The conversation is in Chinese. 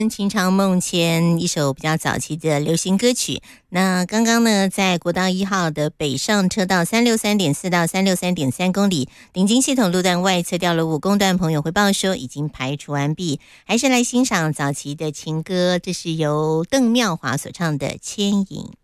情长梦牵一首比较早期的流行歌曲。那刚刚呢，在国道1号的北上车道363.4到363.3公里顶金系统路段外侧掉了5公段，朋友回报说已经排除完毕。还是来欣赏早期的情歌，这是由邓妙华所唱的《牵引》。